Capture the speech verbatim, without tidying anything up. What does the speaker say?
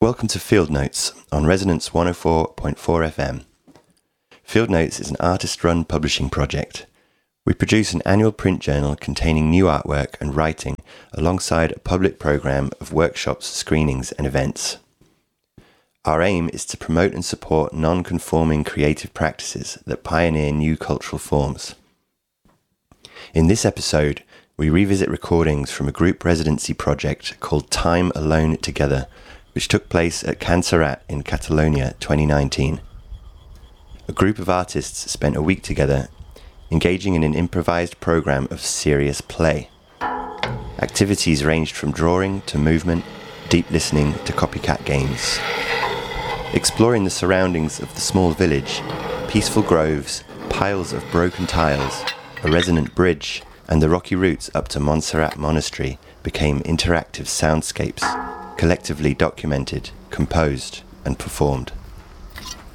Welcome to Field Notes on Resonance one oh four point four F M. Field Notes is an artist-run publishing project. We produce an annual print journal containing new artwork and writing alongside a public programme of workshops, screenings and events. Our aim is to promote and support non-conforming creative practices that pioneer new cultural forms. In this episode, we revisit recordings from a group residency project called Time Alone Together, which took place at Can Serrat in Catalonia twenty nineteen. A group of artists spent a week together, engaging in an improvised programme of serious play. Activities ranged from drawing to movement, deep listening to copycat games. Exploring the surroundings of the small village, peaceful groves, piles of broken tiles, a resonant bridge, and the rocky routes up to Montserrat Monastery became interactive soundscapes, collectively documented, composed, and performed.